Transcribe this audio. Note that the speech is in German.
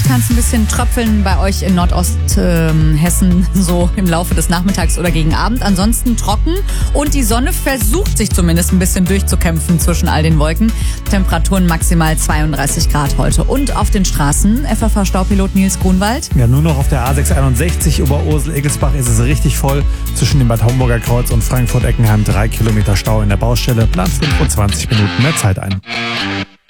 kann es ein bisschen tröpfeln bei euch in Nordosthessen so im Laufe des Nachmittags oder gegen Abend. Ansonsten trocken und die Sonne versucht sich zumindest ein bisschen durchzukämpfen zwischen all den Wolken. Temperaturen maximal 32 Grad heute. Und auf den Straßen, FFH-Staupilot Nils Grunwald. Ja, nur noch auf der A661 Oberursel-Egelsbach ist es richtig voll. Zwischen dem Bad Homburger Kreuz und Frankfurt-Eckenheim 3 Kilometer Stau in der Baustelle. Plant 25 Minuten mehr Zeit ein.